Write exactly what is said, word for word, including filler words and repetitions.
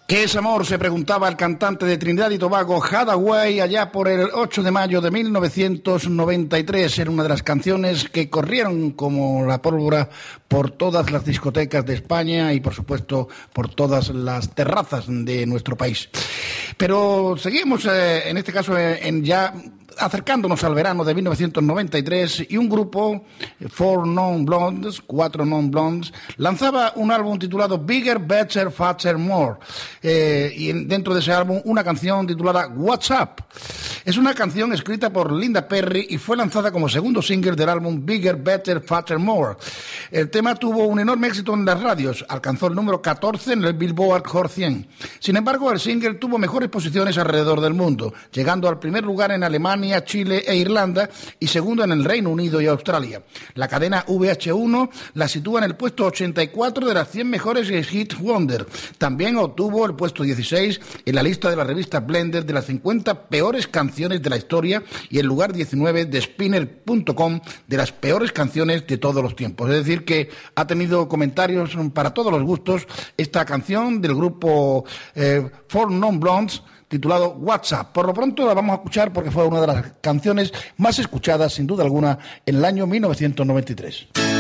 ¿Qué es amor?, se preguntaba el cantante de Trinidad y Tobago, Hathaway, allá por el ocho de mayo de mil novecientos noventa y tres. Era una de las canciones que corrieron como la pólvora por todas las discotecas de España y, por supuesto, por todas las terrazas de nuestro país. Pero seguimos, eh, en este caso, eh, en ya... acercándonos al verano de mil novecientos noventa y tres, y un grupo, Four Non Blondes, Cuatro Non Blondes, lanzaba un álbum titulado Bigger, Better, Faster, More, eh, y dentro de ese álbum una canción titulada What's Up. Es una canción escrita por Linda Perry y fue lanzada como segundo single del álbum Bigger, Better, Faster, More. El tema tuvo un enorme éxito en las radios, alcanzó el número catorce en el Billboard Hot cien. Sin embargo, el single tuvo mejores posiciones alrededor del mundo, llegando al primer lugar en Alemania, Chile e Irlanda y segundo en el Reino Unido y Australia. La cadena V H uno la sitúa en el puesto ochenta y cuatro de las cien mejores Hit Wonder. También obtuvo el puesto dieciséis en la lista de la revista Blender de las cincuenta peores canciones de la historia y el lugar diecinueve de Spinner punto com de las peores canciones de todos los tiempos. Es decir, que ha tenido comentarios para todos los gustos esta canción del grupo eh, Four Non Blondes, titulado WhatsApp. Por lo pronto la vamos a escuchar porque fue una de las canciones más escuchadas, sin duda alguna, en el año mil novecientos noventa y tres.